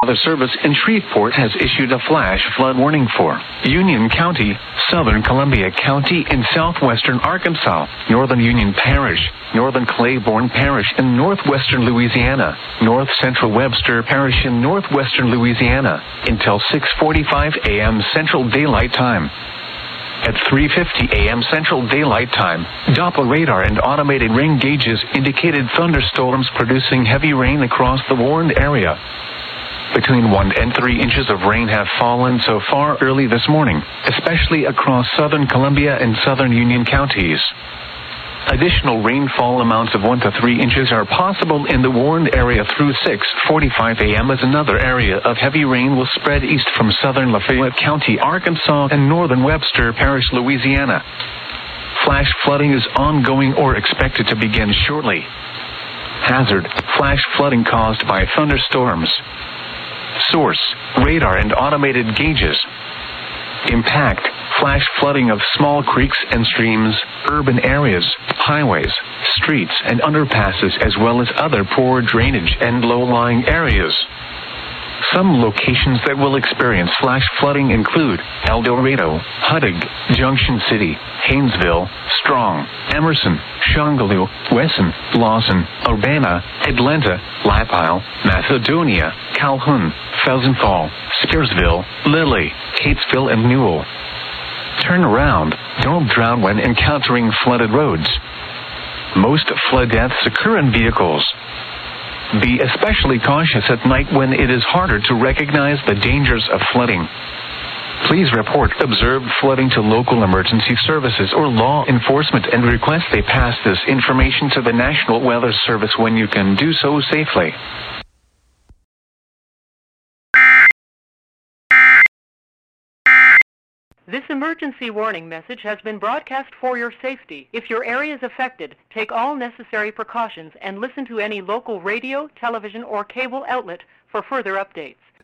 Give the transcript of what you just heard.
The service in Shreveport has issued a flash flood warning for Union County, southern Columbia County in southwestern Arkansas, northern Union Parish, northern Claiborne Parish in northwestern Louisiana, north central Webster Parish in northwestern Louisiana, until 6:45 a.m. Central Daylight Time. At 3:50 a.m. Central Daylight Time, Doppler radar and automated rain gauges indicated thunderstorms producing heavy rain across the warned area. Between 1 and 3 inches of rain have fallen so far early this morning, especially across southern Columbia and southern Union counties. Additional rainfall amounts of 1 to 3 inches are possible in the warned area through 6:45 a.m. as another area of heavy rain will spread east from southern Lafayette County, Arkansas, and northern Webster Parish, Louisiana. Flash flooding is ongoing or expected to begin shortly. Hazard: flash flooding caused by thunderstorms. Source: radar and automated gauges. Impact: flash flooding of small creeks and streams, urban areas, highways, streets, and underpasses, as well as other poor drainage and low-lying areas. Some locations that will experience flash flooding include El Dorado, Huttig, Junction City, Haynesville, Strong, Emerson, Shongaloo, Wesson, Lawson, Urbana, Atlanta, Lapile, Macedonia, Calhoun, Felsenthal, Scaresville, Lilly, Catesville, and Newell. Turn around. Don't drown when encountering flooded roads. Most flood deaths occur in vehicles. Be especially cautious at night when it is harder to recognize the dangers of flooding. Please report observed flooding to local emergency services or law enforcement and request they pass this information to the National Weather Service when you can do so safely. This emergency warning message has been broadcast for your safety. If your area is affected, take all necessary precautions and listen to any local radio, television, or cable outlet for further updates.